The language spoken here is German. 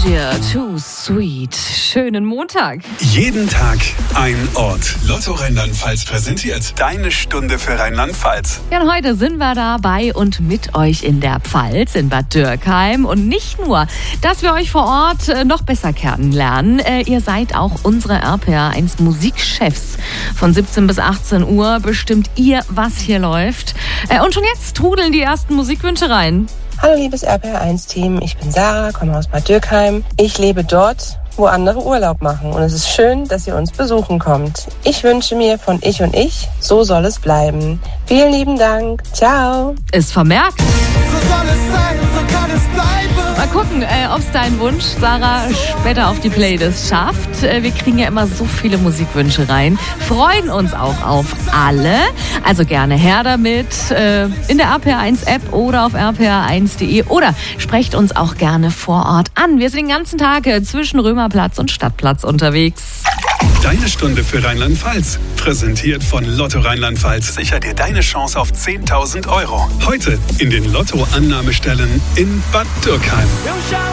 Anastasia, Too Sweet. Schönen Montag. Jeden Tag ein Ort. Lotto Rheinland-Pfalz präsentiert deine Stunde für Rheinland-Pfalz. Ja, und heute sind wir da bei und mit euch in der Pfalz, in Bad Dürkheim. Und nicht nur, dass wir euch vor Ort noch besser kennenlernen. Ihr seid auch unsere RPR1 Musikchefs. Von 17 bis 18 Uhr bestimmt ihr, was hier läuft. Und schon jetzt trudeln die ersten Musikwünsche rein. Hallo liebes RPR1-Team, ich bin Sarah, komme aus Bad Dürkheim. Ich lebe dort, wo andere Urlaub machen, und es ist schön, dass ihr uns besuchen kommt. Ich wünsche mir von Ich und Ich, so soll es bleiben. Vielen lieben Dank, ciao. Ist vermerkt. So soll es sein, so kann es bleiben. Mal gucken, ob es dein Wunsch, Sarah, später auf die Playlist schafft. Wir kriegen ja immer so viele Musikwünsche rein, freuen uns auch auf alle. Also gerne her damit in der RPR1-App oder auf rpr1.de oder sprecht uns auch gerne vor Ort an. Wir sind den ganzen Tag zwischen Römerplatz und Stadtplatz unterwegs. Deine Stunde für Rheinland-Pfalz. Präsentiert von Lotto Rheinland-Pfalz. Sicher dir deine Chance auf 10.000 Euro. Heute in den Lotto-Annahmestellen in Bad Dürkheim.